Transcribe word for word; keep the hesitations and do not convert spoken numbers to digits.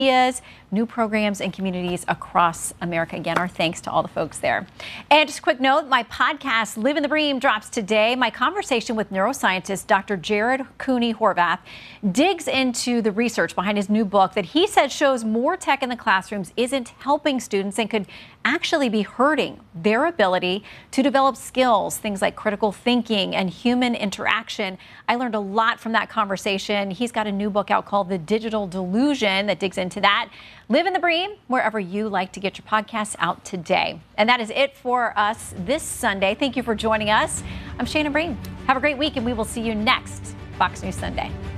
ideas, new programs and communities across America. Again, our thanks to all the folks there. And just a quick note, my podcast, Living the Bream, drops today. My conversation with neuroscientist Doctor Jared Cooney Horvath digs into the research behind his new book that he said shows more tech in the classrooms isn't helping students and could actually be hurting their ability to develop skills, things like critical thinking and human interaction. I learned a lot from that conversation. He's got a new book out called The Digital Delusion that digs into that. Live in the Bream, wherever you like to get your podcasts out today. And that is it for us this Sunday. Thank you for joining us. I'm Shana Bream. Have a great week, and we will see you next Fox News Sunday.